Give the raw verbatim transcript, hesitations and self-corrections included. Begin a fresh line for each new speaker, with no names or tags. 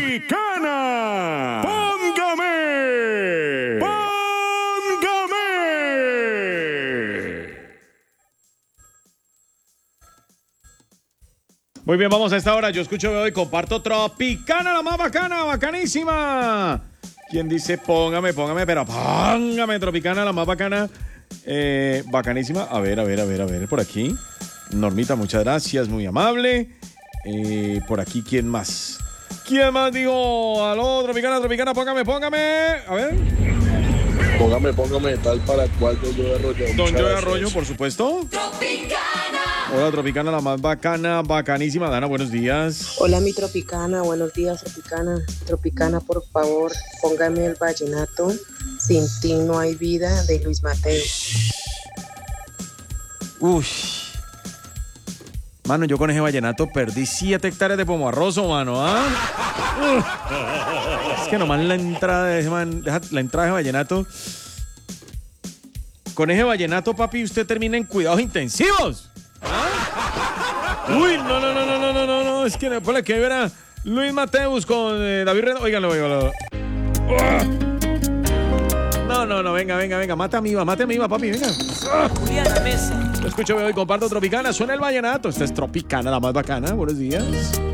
Tropicana. Póngame. Póngame. Muy bien, vamos a esta hora. Yo escucho, veo y comparto Tropicana, la más bacana, bacanísima. ¿Quién dice póngame, póngame, pero póngame Tropicana, la más bacana, eh, bacanísima? A ver, a ver, a ver, a ver, por aquí. Normita, muchas gracias, muy amable. Eh, por aquí, ¿quién más? ¿Quién más dijo? Aló, Tropicana, Tropicana, póngame, póngame. A ver.
Póngame, póngame tal para cual Don Joe Arroyo.
Don Joe Arroyo, por supuesto.
Tropicana.
Hola, Tropicana, la más bacana, bacanísima. Dana, buenos días.
Hola, mi Tropicana, buenos días, Tropicana. Tropicana, por favor, póngame el vallenato Sin ti no hay vida, de Luis Mateo.
Uy. Mano, yo con ese vallenato perdí siete hectáreas de pomarroso, mano, ¿ah? Es que nomás la entrada de ese man, la entrada de vallenato. Con ese vallenato, papi, usted termina en cuidados intensivos. ¿Ah? Uy, no, no, no, no, no, no, no, no. Es que después le que ver a Luis Mateus con eh, David Red. Óiganlo, óiganlo. No, no, no, venga, venga, venga. Mata a mi Iva, mate a mi Iva, papi, venga.
Juliana Mesa.
Lo escucho, veo y comparto Tropicana. Suena el vallenato. Esta es Tropicana, la más bacana. Buenos días.